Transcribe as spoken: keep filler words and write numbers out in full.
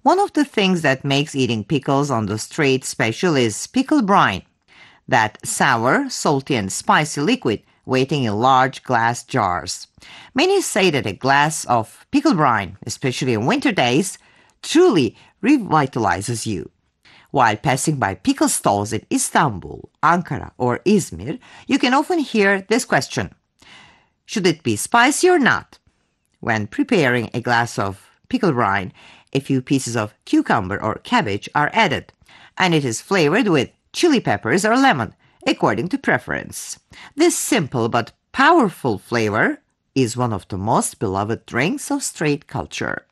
One of the things that makes eating pickles on the street special is pickle brine, that sour, salty, and spicy liquid waiting in large glass jars. Many say that a glass of pickle brine, especially in winter days, truly revitalizes you. While passing by pickle stalls in Istanbul, Ankara, or Izmir, you can often hear this question: should it be spicy or not? When preparing a glass of pickle brine, a few pieces of cucumber or cabbage are added, and it is flavored with chili peppers or lemon, according to preference. This simple but powerful flavor is one of the most beloved drinks of street culture.